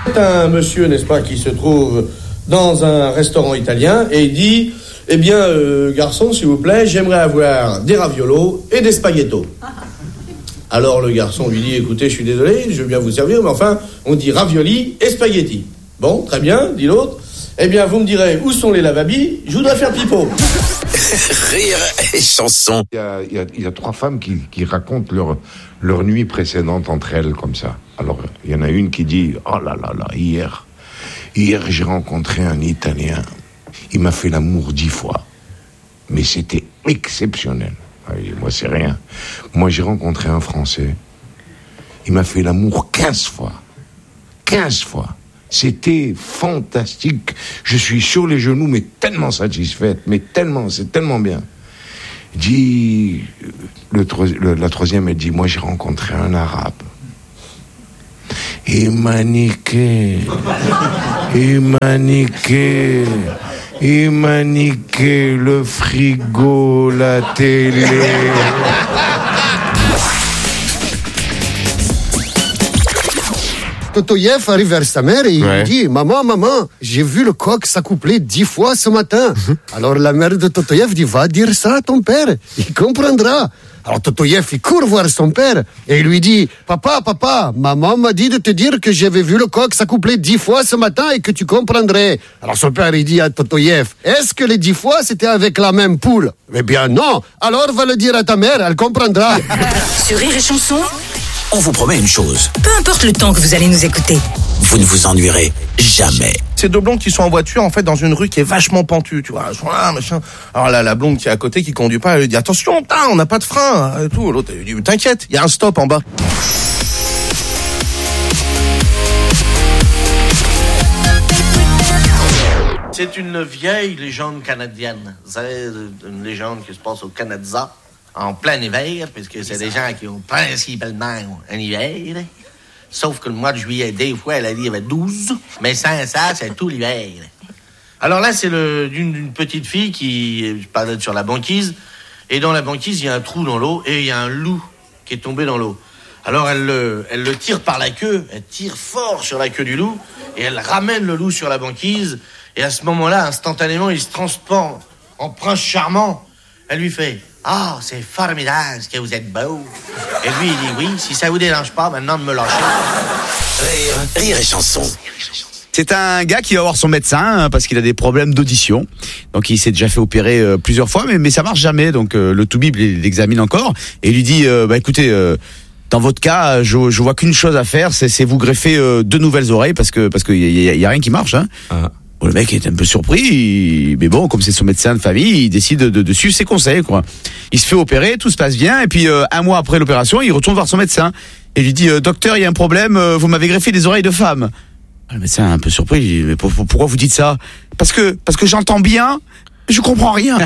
C'est un monsieur, n'est-ce pas, qui se trouve dans un restaurant italien et il dit « Eh bien, garçon, s'il vous plaît, j'aimerais avoir des raviolos et des spaghettos. » Alors le garçon lui dit « Écoutez, je suis désolé, je veux bien vous servir, mais enfin, on dit ravioli et spaghetti. » Bon, très bien, dit l'autre. « Eh bien, vous me direz où sont les lavabis, je voudrais faire pipeau. » Rire et chanson. Il y a 3 femmes qui racontent leur nuit précédente entre elles comme ça. Alors, il y en a une qui dit « Oh là là là, hier, j'ai rencontré un Italien. Il m'a fait l'amour 10 fois. Mais c'était exceptionnel. » Moi, c'est rien. Moi, j'ai rencontré un Français. Il m'a fait l'amour 15 fois. 15 fois. C'était fantastique. Je suis sur les genoux, mais tellement satisfaite. C'est tellement bien. Dit, la troisième, elle dit, moi, j'ai rencontré un Arabe. Il m'a niqué. Il m'a niqué le frigo, la télé. Totoyev arrive vers sa mère et il lui dit « Maman, j'ai vu le coq s'accoupler 10 fois ce matin. » Alors la mère de Totoyev dit « Va dire ça à ton père, il comprendra. » Alors Totoyev, il court voir son père et il lui dit « Papa, maman m'a dit de te dire que j'avais vu le coq s'accoupler 10 fois ce matin et que tu comprendrais. » Alors son père, il dit à Totoyev « Est-ce que les 10 fois, c'était avec la même poule ?»« Eh bien non, alors va le dire à ta mère, elle comprendra. » Sur Rire et Chanson, on vous promet une chose. Peu importe le temps que vous allez nous écouter, Vous ne vous ennuierez jamais. C'est 2 blondes qui sont en voiture, en fait, dans une rue qui est vachement pentue, tu vois. Elles sont là, machin. Alors là, la blonde qui est à côté, qui conduit pas, elle lui dit, attention, on n'a pas de frein, et tout. L'autre, elle lui dit, t'inquiète, il y a un stop en bas. C'est une vieille légende canadienne. C'est une légende qui se passe au Canada en plein hiver, puisque c'est des gens qui ont principalement un hiver. Sauf que le mois de juillet, des fois, elle a dit qu'il y avait 12, mais sans ça, c'est tout l'hiver. Alors là, c'est d'une petite fille qui parlait sur la banquise, et dans la banquise, il y a un trou dans l'eau, et il y a un loup qui est tombé dans l'eau. Alors elle le tire par la queue, elle tire fort sur la queue du loup, et elle ramène le loup sur la banquise, et à ce moment-là, instantanément, il se transforme en prince charmant. Elle lui fait « Ah, c'est formidable, ce que vous êtes beau. » Et lui, il dit « Oui, si ça vous dérange pas, maintenant de me lâcher. » Rire et Chanson. C'est un gars qui va voir son médecin parce qu'il a des problèmes d'audition. Donc il s'est déjà fait opérer plusieurs fois, mais ça marche jamais. Donc le toubib l'examine encore et lui dit écoutez, dans votre cas, je vois qu'une chose à faire, c'est vous greffer 2 nouvelles oreilles parce que y a rien qui marche. Hein. Ah. Bon, le mec est un peu surpris, mais bon, comme c'est son médecin de famille, il décide de suivre ses conseils, quoi. Il se fait opérer, tout se passe bien, et puis 1 mois après l'opération, il retourne voir son médecin et lui dit docteur, il y a un problème, vous m'avez greffé des oreilles de femme. Le médecin est un peu surpris, il dit mais pourquoi vous dites ça? Parce que j'entends bien, mais je comprends rien.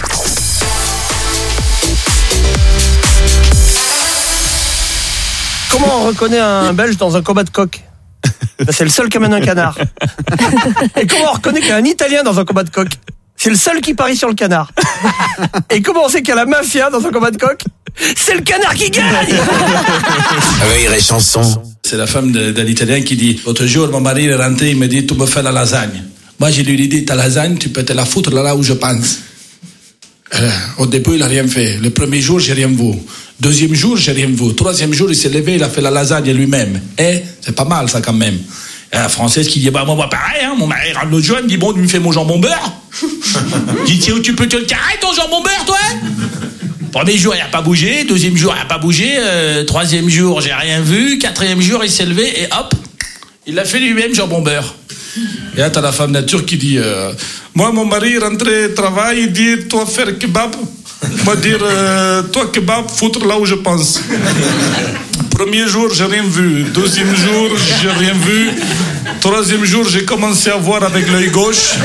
Comment on reconnaît un Belge dans un combat de coq? C'est le seul qui amène un canard. Et comment on reconnaît qu'il y a un Italien dans un combat de coq? C'est le seul qui parie sur le canard. Et comment on sait qu'il y a la mafia dans un combat de coq? C'est le canard qui gagne. Rire et Chanson. C'est la femme de l'Italien qui dit « L'autre jour, mon mari est rentré, il me dit « Tu me fais la lasagne. » Moi, je lui ai dit « Ta lasagne, tu peux te la foutre là où je pense. » Au début, il n'a rien fait. Le premier jour, j'ai rien vu. 2e jour, j'ai rien vu. 3e jour, il s'est levé, il a fait la lasagne lui-même. C'est pas mal, ça, quand même. Et la Française qui dit, moi, pareil, hein, mon mari rentre l'autre jour, il me dit, bon, tu me fais mon jambon beurre. Il dit, tu peux te le carrer, ton jambon beurre, toi? Premier jour, il n'a pas bougé. 2e jour, il n'a pas bougé. 3e jour, j'ai rien vu. 4e jour, il s'est levé et hop, il a fait lui-même jambon beurre. Et là, t'as la femme nature qui dit, moi, mon mari rentré travail, il dit, toi, faire kebab. Moi, dire, toi, kebab, foutre là où je pense. Premier jour, j'ai rien vu. 2e jour, j'ai rien vu. 3e jour, j'ai commencé à voir avec l'œil gauche.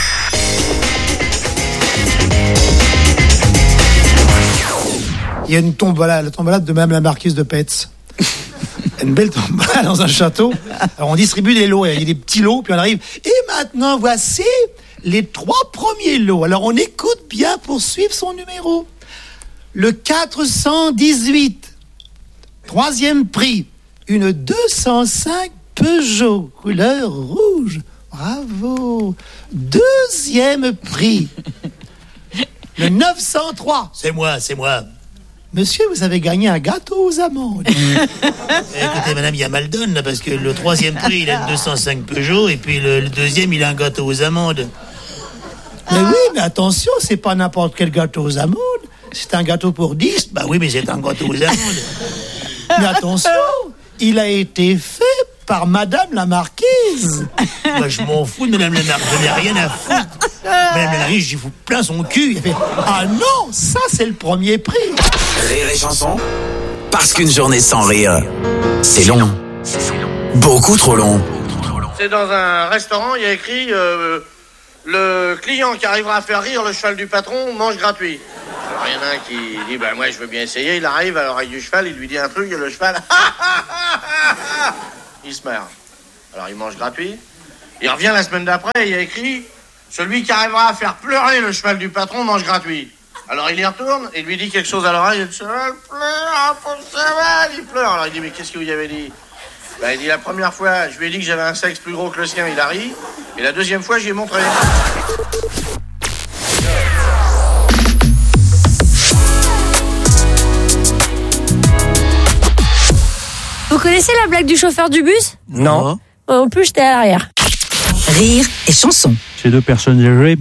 Il y a une tombola, la tombola de Madame la Marquise de Petz. Une belle tombola dans un château. Alors on distribue des lots, il y a des petits lots, puis on arrive. Et maintenant, voici les 3 premiers lots. Alors on écoute bien pour suivre son numéro. Le 418, 3e prix, une 205 Peugeot couleur rouge. Bravo. Deuxième prix. Le 903. C'est moi. Monsieur, vous avez gagné un gâteau aux amandes. Écoutez, madame, il y a mal donne, là, parce que le troisième prix, il a une 205 Peugeot, et puis le deuxième, il a un gâteau aux amandes. Mais oui, mais attention, c'est pas n'importe quel gâteau aux amandes. C'est un gâteau pour 10. Bah oui, mais c'est un gâteau aux amandes. Mais attention, il a été fait par Madame la Marquise. Moi, je m'en fous de Madame la Marquise, je n'ai rien à foutre. Madame la Marquise, j'y fous plein son cul. Il fait, ah non, ça c'est le premier prix. Rire et chanson, parce qu'une journée sans rire, c'est long. Beaucoup trop long. C'est dans un restaurant, il y a écrit le client qui arrivera à faire rire le cheval du patron mange gratuit. Alors il y en a un qui dit bah moi je veux bien essayer, il arrive à l'oreille du cheval, il lui dit un truc et le cheval il se marre. Alors il mange gratuit. Il revient la semaine d'après et il y a écrit celui qui arrivera à faire pleurer le cheval du patron mange gratuit. Alors il y retourne et lui dit quelque chose à l'oreille et le cheval pleure, pour le cheval, il pleure. Alors il dit mais qu'est-ce que vous y avez dit? Ben, il dit la première fois, je lui ai dit que j'avais un sexe plus gros que le sien, il a ri. Et la deuxième fois, j'y ai montré. Vous connaissez la blague du chauffeur du bus? Non. En plus, j'étais à l'arrière. Rire et chanson. C'est deux personnes âgées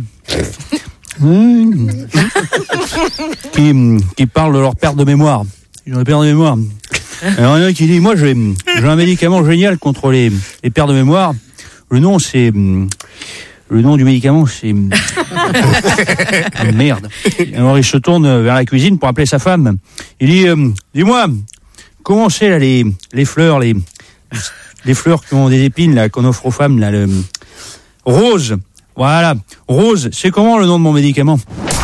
qui parlent de leur perte de mémoire. Ils ont une perte de mémoire. Alors, il y en a qui dit, moi, j'ai un médicament génial contre les pertes de mémoire. Le nom du médicament, c'est merde. Alors, il se tourne vers la cuisine pour appeler sa femme. Il dit, dis-moi, comment c'est, là, les fleurs, les fleurs qui ont des épines, là, qu'on offre aux femmes, là, Rose. Voilà. Rose, c'est comment le nom de mon médicament?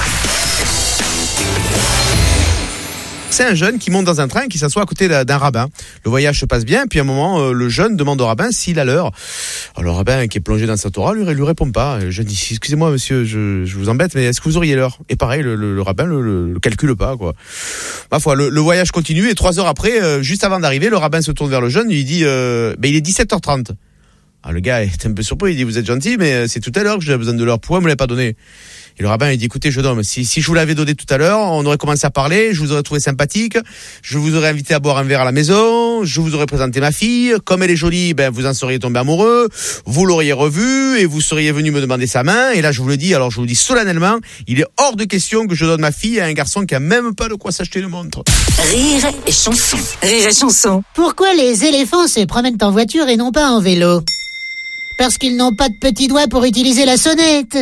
C'est un jeune qui monte dans un train et qui s'assoit à côté d'un rabbin. Le voyage se passe bien, puis à un moment, le jeune demande au rabbin s'il a l'heure. Alors le rabbin, qui est plongé dans sa Torah, lui répond pas. Le jeune dit, excusez-moi monsieur, je vous embête, mais est-ce que vous auriez l'heure? Et pareil, le rabbin le calcule pas, quoi. Ma foi, le voyage continue et 3 heures après, juste avant d'arriver, le rabbin se tourne vers le jeune et lui dit, il est 17h30. Ah, le gars est un peu surpris, il dit, vous êtes gentil, mais c'est tout à l'heure que j'ai besoin de l'heure. Pourquoi vous me l'avez pas donné? Et le rabbin, il dit, écoutez, jeune homme, si je vous l'avais donné tout à l'heure, on aurait commencé à parler, je vous aurais trouvé sympathique, je vous aurais invité à boire un verre à la maison, je vous aurais présenté ma fille, comme elle est jolie, vous en seriez tombé amoureux, vous l'auriez revue, et vous seriez venu me demander sa main, et là, je vous le dis, alors je vous le dis solennellement, il est hors de question que je donne ma fille à un garçon qui a même pas de quoi s'acheter une montre. Rire et chanson. Rire et chanson. Pourquoi les éléphants se promènent en voiture et non pas en vélo? Parce qu'ils n'ont pas de petits doigts pour utiliser la sonnette.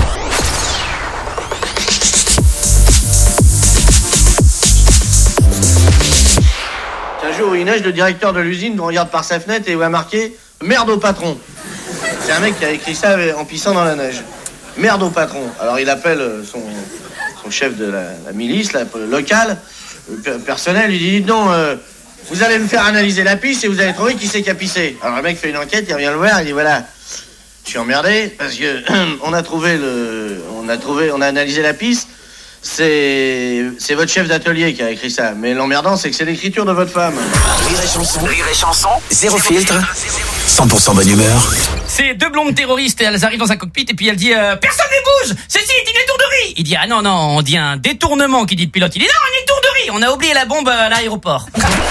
Un jour où il neige, le directeur de l'usine regarde par sa fenêtre et voit marqué « Merde au patron ». C'est un mec qui a écrit ça en pissant dans la neige. « Merde au patron ». Alors il appelle son chef de la milice locale, personnel, il dit « Non, vous allez me faire analyser la pisse et vous allez trouver qui c'est qui a pissé ». Alors le mec fait une enquête, il revient le voir, il dit « Voilà, je suis emmerdé parce que on a analysé la pisse. C'est votre chef d'atelier qui a écrit ça. Mais l'emmerdant, c'est que c'est l'écriture de votre femme. Rire et chanson, zéro filtre, 100% bonne humeur. C'est 2 blondes terroristes et elles arrivent dans un cockpit et puis elle dit personne ne bouge, ceci est une étourderie. Il dit ah non, on dit un détournement, qui dit le pilote. Il dit non, une étourderie, on a oublié la bombe à l'aéroport.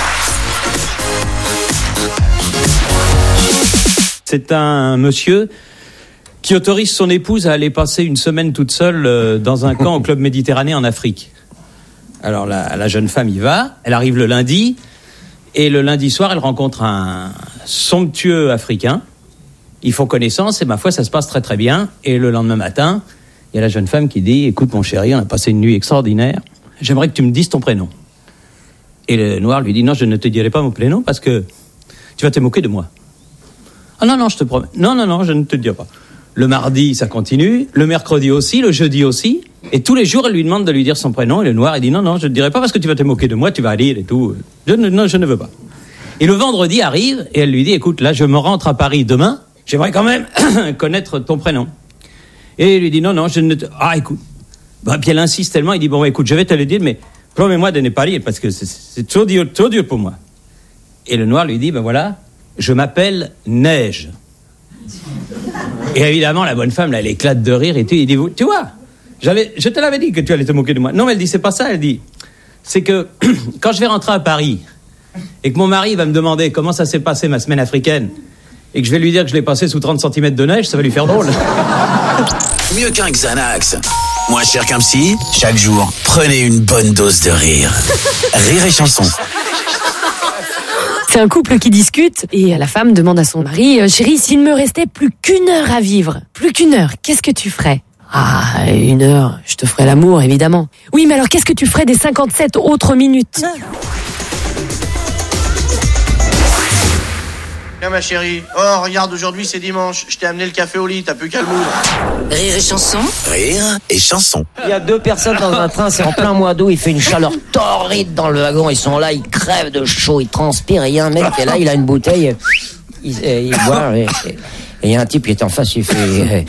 C'est un monsieur qui autorise son épouse à aller passer une semaine toute seule dans un camp au club méditerranéen en Afrique. Alors la jeune femme y va, elle arrive le lundi, et le lundi soir, elle rencontre un somptueux Africain. Ils font connaissance, et ma foi, ça se passe très très bien. Et le lendemain matin, il y a la jeune femme qui dit « Écoute mon chéri, on a passé une nuit extraordinaire, j'aimerais que tu me dises ton prénom. » Et le noir lui dit « Non, je ne te dirai pas mon prénom parce que tu vas te moquer de moi. » « Ah non, je te promets. Non, je ne te dirai pas. » Le mardi, ça continue. Le mercredi aussi, le jeudi aussi. Et tous les jours, elle lui demande de lui dire son prénom. Et le noir, il dit non, je ne te dirai pas parce que tu vas te moquer de moi, tu vas aller et tout. Je ne veux pas. Et le vendredi arrive et elle lui dit, écoute, là, je me rentre à Paris demain. J'aimerais quand même connaître ton prénom. Et il lui dit non, je ne te... Ah, écoute. Puis elle insiste tellement, il dit bon, écoute, je vais te le dire, mais promets-moi de ne pas lire parce que c'est trop dur pour moi. Et le noir lui dit, voilà, je m'appelle Neige. Et évidemment, la bonne femme, là, elle éclate de rire et tout. Il dit, tu vois, je te l'avais dit que tu allais te moquer de moi. Non, mais elle dit, c'est pas ça, elle dit. C'est que quand je vais rentrer à Paris et que mon mari va me demander comment ça s'est passé ma semaine africaine et que je vais lui dire que je l'ai passé sous 30 cm de neige, ça va lui faire drôle. Mieux qu'un Xanax, moins cher qu'un psy, chaque jour, prenez une bonne dose de rire. Rire et chanson. C'est un couple qui discute et la femme demande à son mari « Chérie, s'il me restait plus qu'1 heure à vivre, plus qu'1 heure, qu'est-ce que tu ferais ?» « Ah, 1 heure, je te ferais l'amour, évidemment. »« Oui, mais alors qu'est-ce que tu ferais des 57 autres minutes ?» Tiens ma chérie, oh regarde, aujourd'hui c'est dimanche, je t'ai amené le café au lit, t'as plus qu'à le moudre. Rire et chanson. Rire et chanson. Il y a 2 personnes dans un train, c'est en plein mois d'août, il fait une chaleur torride dans le wagon, ils sont là, ils crèvent de chaud, ils transpirent, et il y a un mec qui est là, il a une bouteille, il boit, et il y a un type qui est en face, il fait